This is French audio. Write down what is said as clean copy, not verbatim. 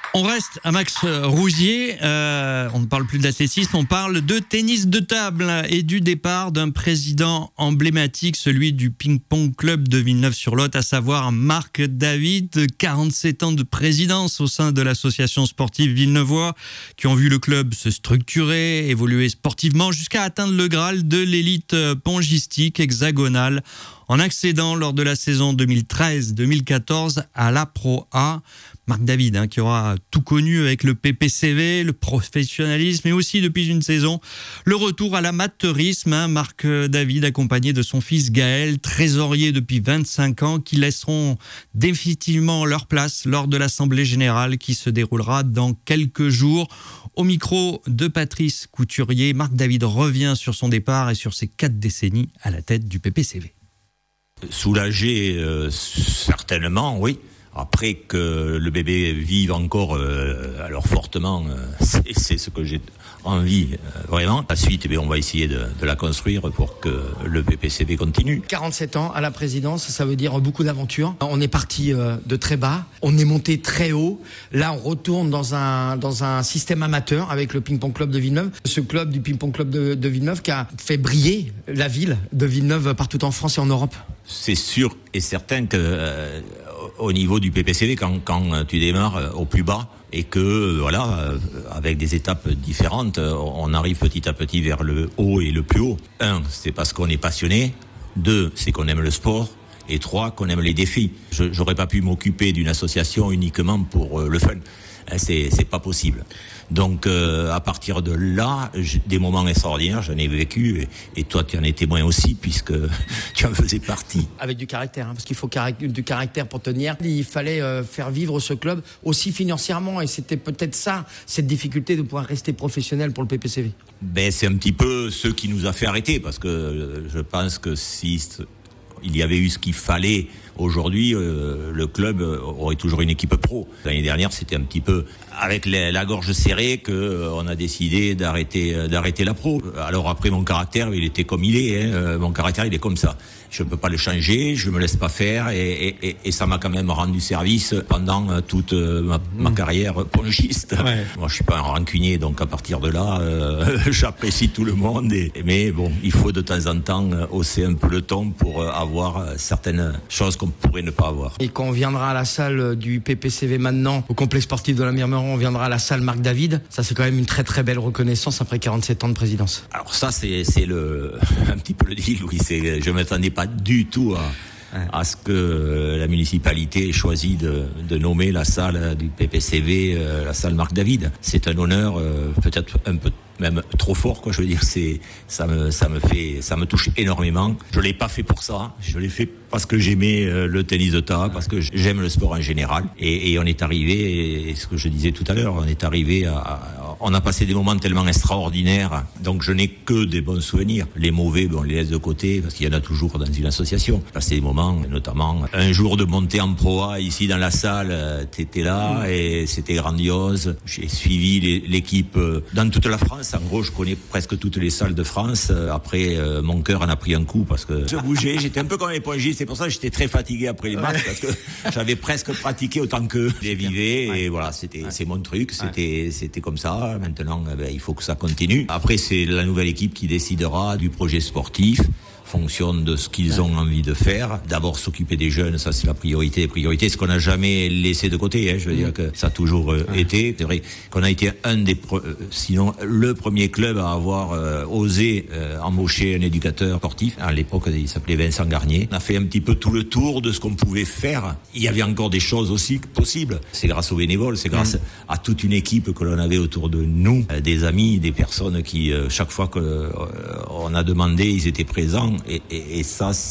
On reste à Max Rouzier, on ne parle plus d'athlétisme, on parle de tennis de table et du départ d'un président emblématique, celui du Ping-Pong Club de Villeneuve-sur-Lot, à savoir Marc David, 47 ans de présidence au sein de l'association sportive villeneuvois, qui ont vu le club se structurer, évoluer sportivement jusqu'à atteindre le Graal de l'élite pongistique hexagonale en accédant lors de la saison 2013-2014 à la Pro A. Marc David, qui aura tout connu avec le PPCV, le professionnalisme et aussi depuis une saison le retour à l'amateurisme. Marc David accompagné de son fils Gaël, trésorier depuis 25 ans, qui laisseront définitivement leur place lors de l'Assemblée Générale qui se déroulera dans quelques jours. Au micro de Patrice Couturier, Marc David revient sur son départ et sur ses 4 décennies à la tête du PPCV. Soulagé, certainement, oui. Après que le bébé vive encore alors fortement, c'est ce que j'ai envie vraiment. La suite, on va essayer de la construire pour que le PPCV continue. 47 ans à la présidence, ça veut dire beaucoup d'aventures. On est parti de très bas, on est monté très haut. Là, on retourne dans un système amateur avec le Ping-Pong Club de Villeneuve. Ce club du Ping-Pong Club de Villeneuve qui a fait briller la ville de Villeneuve partout en France et en Europe. C'est sûr et certain que au niveau du PPCV, quand tu démarres au plus bas et que voilà, avec des étapes différentes, on arrive petit à petit vers le haut et le plus haut. 1, c'est parce qu'on est passionné. 2, c'est qu'on aime le sport. Et 3, qu'on aime les défis. J'aurais pas pu m'occuper d'une association uniquement pour le fun. C'est pas possible. Donc à partir de là, des moments extraordinaires, j'en ai vécu et toi tu en es témoin aussi puisque tu en faisais partie. Avec du caractère, parce qu'il faut du caractère pour tenir. Il fallait faire vivre ce club aussi financièrement et c'était peut-être ça, cette difficulté de pouvoir rester professionnel pour le PPCV. C'est un petit peu ce qui nous a fait arrêter parce que je pense que si il y avait eu ce qu'il fallait aujourd'hui, le club aurait toujours une équipe pro. L'année dernière, c'était un petit peu avec la gorge serrée que on a décidé d'arrêter la pro. Alors après, mon caractère, il était comme il est. Mon caractère, il est comme ça. Je peux pas le changer, je me laisse pas faire et ça m'a quand même rendu service pendant toute ma carrière pongiste. Ouais. Moi, je suis pas un rancunier, donc à partir de là, j'apprécie tout le monde. Mais bon, il faut de temps en temps hausser un peu le ton pour avoir certaines choses qu'on pourrait ne pas avoir. Et quand on viendra à la salle du PPCV maintenant, au complexe sportif de la Mirmeron, on viendra à la salle Marc David. Ça, c'est quand même une très très belle reconnaissance après 47 ans de présidence. Alors ça, c'est un petit peu le deal, oui. Je m'attendais pas du tout à ce que la municipalité ait choisi de nommer la salle du PPCV la salle Marc David. C'est un honneur peut-être un peu même trop fort, quoi. Je veux dire, ça me touche énormément. Je l'ai pas fait pour ça. Je l'ai fait parce que j'aimais le tennis de table, parce que j'aime le sport en général. Et on est arrivé, et ce que je disais tout à l'heure, on a passé des moments tellement extraordinaires. Donc je n'ai que des bons souvenirs. Les mauvais, on les laisse de côté, parce qu'il y en a toujours dans une association. Passer des moments, notamment un jour de montée en Pro A ici dans la salle, t'étais là et c'était grandiose. J'ai suivi l'équipe dans toute la France. En gros, je connais presque toutes les salles de France. Après, mon cœur en a pris un coup parce que je bougeais. J'étais un peu comme les pongistes. C'est pour ça que j'étais très fatigué après les matchs parce que j'avais presque pratiqué autant qu'eux. Je les vivais et voilà, c'est mon truc. C'était comme ça. Maintenant, il faut que ça continue. Après, c'est la nouvelle équipe qui décidera du projet sportif. Fonction de ce qu'ils ont envie de faire. D'abord s'occuper des jeunes, ça c'est la priorité. Ce qu'on n'a jamais laissé de côté. Je veux dire que ça a toujours été. C'est vrai qu'on a été sinon le premier club à avoir osé embaucher un éducateur sportif. À l'époque, il s'appelait Vincent Garnier. On a fait un petit peu tout le tour de ce qu'on pouvait faire. Il y avait encore des choses aussi possibles. C'est grâce aux bénévoles, c'est grâce à toute une équipe que l'on avait autour de nous, des amis, des personnes qui chaque fois qu'on a demandé, ils étaient présents. Et ça,